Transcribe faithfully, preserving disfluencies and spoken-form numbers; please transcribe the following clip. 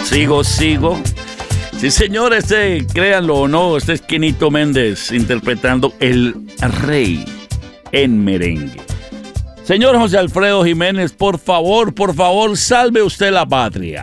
Sigo, sigo. Sí, señor, este, créanlo o no, este es Quinito Méndez interpretando El Rey en merengue. Señor José Alfredo Jiménez, por favor, por favor, salve usted la patria.